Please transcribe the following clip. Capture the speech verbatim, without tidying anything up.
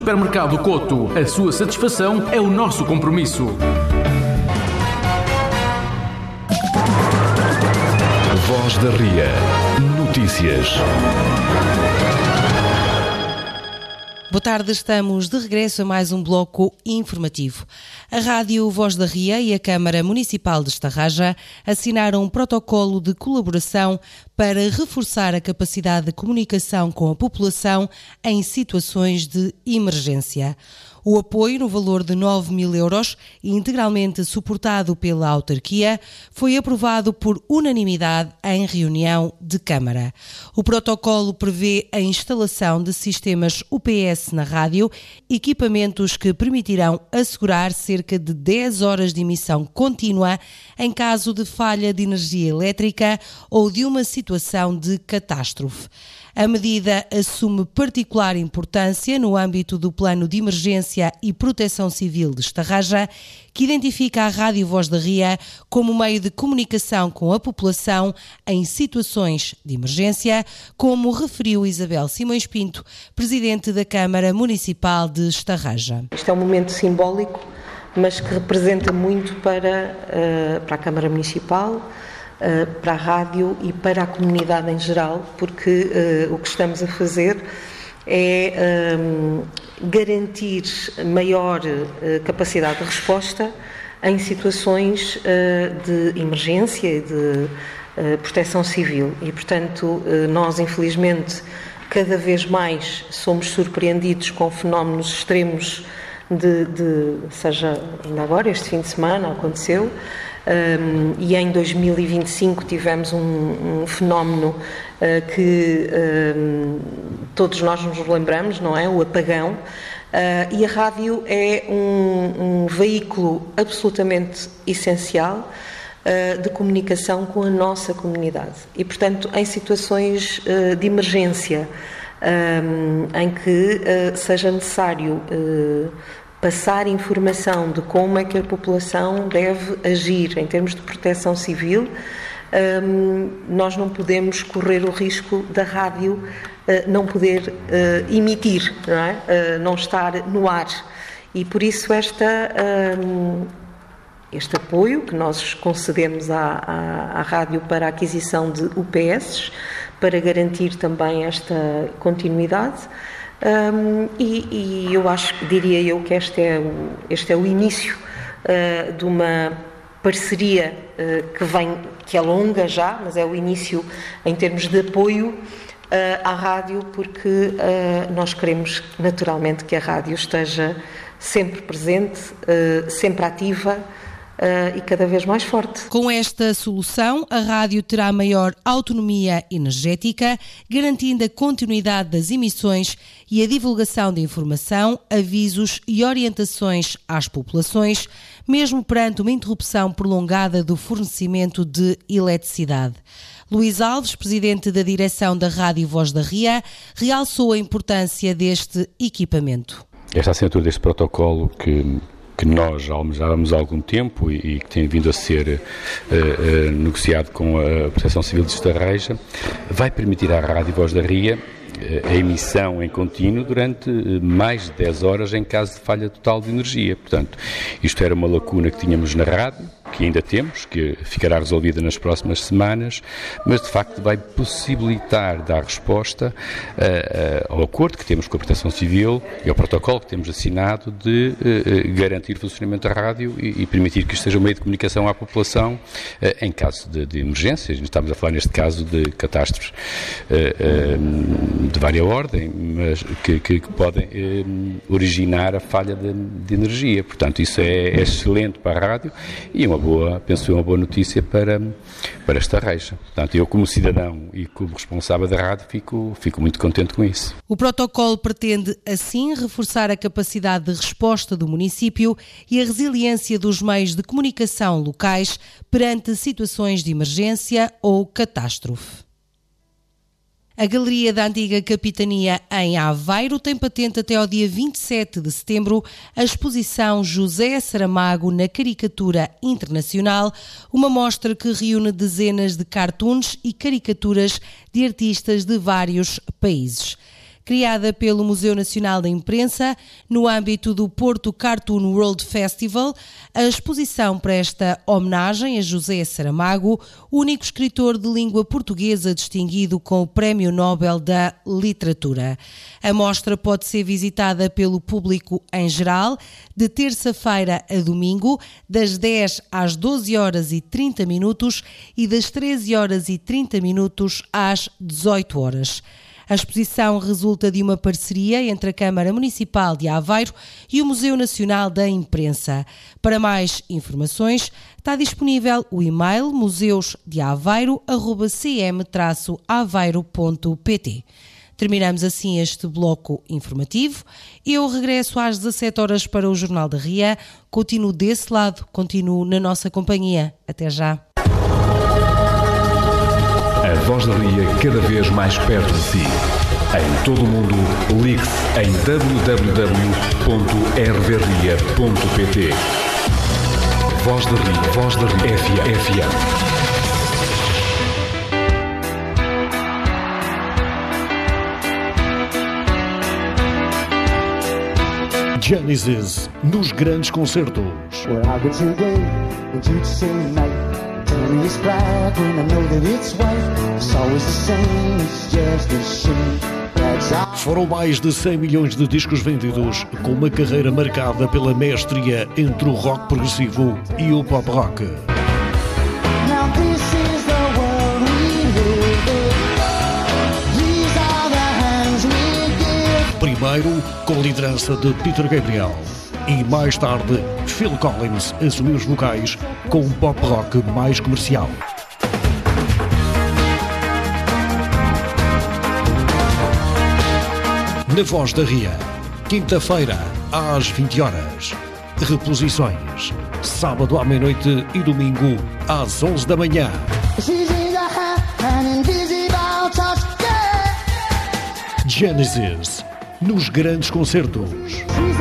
Supermercado Coto, a sua satisfação é o nosso compromisso. Voz da Ria. Notícias. Boa tarde, estamos de regresso a mais um bloco informativo. A Rádio Voz da Ria e a Câmara Municipal de Estarraja assinaram um protocolo de colaboração para reforçar a capacidade de comunicação com a população em situações de emergência. O apoio, no valor de nove mil euros, integralmente suportado pela autarquia, foi aprovado por unanimidade em reunião de Câmara. O protocolo prevê a instalação de sistemas U P S na rádio, equipamentos que permitirão assegurar cerca de dez horas de emissão contínua em caso de falha de energia elétrica ou de uma situação de catástrofe. A medida assume particular importância no âmbito do Plano de Emergência e Proteção Civil de Estarraja, que identifica a Rádio Voz da Ria como meio de comunicação com a população em situações de emergência, como referiu Isabel Simões Pinto, Presidente da Câmara Municipal de Estarraja. Este é um momento simbólico, mas que representa muito para, uh, para a Câmara Municipal, para a rádio e para a comunidade em geral, porque uh, o que estamos a fazer é um, garantir maior uh, capacidade de resposta em situações uh, de emergência e de uh, proteção civil. E, portanto, uh, nós, infelizmente, cada vez mais somos surpreendidos com fenómenos extremos de, de seja ainda agora, este fim de semana aconteceu, Um, e em dois mil e vinte e cinco tivemos um, um fenómeno uh, que um, todos nós nos lembramos, não é? O apagão. Uh, e a rádio é um, um veículo absolutamente essencial uh, de comunicação com a nossa comunidade. E, portanto, em situações uh, de emergência, um, em que uh, seja necessário uh, passar informação de como é que a população deve agir em termos de proteção civil, um, nós não podemos correr o risco da rádio uh, não poder uh, emitir, não é? Uh, não estar no ar. E por isso esta, um, este apoio que nós concedemos à, à, à rádio para a aquisição de U P S, para garantir também esta continuidade. Um, e, e eu acho, diria eu, que este é o, este é o início uh, de uma parceria uh, que vem, que é longa já, mas é o início em termos de apoio uh, à rádio, porque uh, nós queremos naturalmente que a rádio esteja sempre presente, uh, sempre ativa, Uh, e cada vez mais forte. Com esta solução, a rádio terá maior autonomia energética, garantindo a continuidade das emissões e a divulgação de informação, avisos e orientações às populações, mesmo perante uma interrupção prolongada do fornecimento de eletricidade. Luís Alves, presidente da direção da Rádio Voz da Ria, realçou a importância deste equipamento. Esta assinatura deste protocolo que que nós já almejávamos há algum tempo e, e que tem vindo a ser uh, uh, negociado com a Proteção Civil de Estarraja, vai permitir à Rádio Voz da Ria uh, a emissão em contínuo durante uh, mais de dez horas em caso de falha total de energia. Portanto, isto era uma lacuna que tínhamos na rádio, que ainda temos, que ficará resolvida nas próximas semanas, mas de facto vai possibilitar dar resposta uh, uh, ao acordo que temos com a Proteção Civil e ao protocolo que temos assinado de uh, garantir o funcionamento da rádio e, e permitir que isto seja um meio de comunicação à população uh, em caso de, de emergências. Estamos a falar neste caso de catástrofes uh, uh, de várias ordem, mas que, que, que podem uh, originar a falha de, de energia. Portanto, isso é, é excelente para a rádio e uma boa, penso eu, uma boa notícia para, para Estarraja. Portanto, eu como cidadão e como responsável da rádio fico, fico muito contente com isso. O protocolo pretende, assim, reforçar a capacidade de resposta do município e a resiliência dos meios de comunicação locais perante situações de emergência ou catástrofe. A Galeria da Antiga Capitania em Aveiro tem patente até ao dia vinte e sete de setembro a exposição José Saramago na Caricatura Internacional, uma mostra que reúne dezenas de cartoons e caricaturas de artistas de vários países. criada pelo Museu Nacional da Imprensa no âmbito do Porto Cartoon World Festival. A exposição presta homenagem a José Saramago, único escritor de língua portuguesa distinguido com o Prémio Nobel da Literatura. A mostra pode ser visitada pelo público em geral, de terça-feira a domingo, das dez às doze horas e trinta minutos e das treze horas e trinta minutos às dezoito horas. A exposição resulta de uma parceria entre a Câmara Municipal de Aveiro e o Museu Nacional da Imprensa. Para mais informações, está disponível o e-mail museusdeaveiro arroba c m traço aveiro ponto p t. Terminamos assim este bloco informativo. Eu regresso às dezassete horas para o Jornal da R I A. Continuo desse lado, continuo na nossa companhia. Até já. A Voz da R I A cada vez mais perto de si. Em todo o mundo, ligue-se em w w w ponto r v r i a ponto p t. Voz da R I A, Voz da R I A, F M. Genesis, nos grandes concertos. Well, how good today, would you say night? Tell me it's black when I know that it's white. It's always the same, it's just a shame. That's all. Foram mais de cem milhões de discos vendidos, com uma carreira marcada pela mestria entre o rock progressivo e o pop rock. Now this is the world we live in. These are the hands we give. Primeiro, com a liderança de Peter Gabriel. E mais tarde, Phil Collins assumiu os vocais com um pop rock mais comercial. Na Voz da R I A, quinta-feira, às vinte horas. Reposições, sábado à meia-noite e domingo, às onze da manhã. She's in the hand, an invisible touch, yeah. Genesis, nos grandes concertos.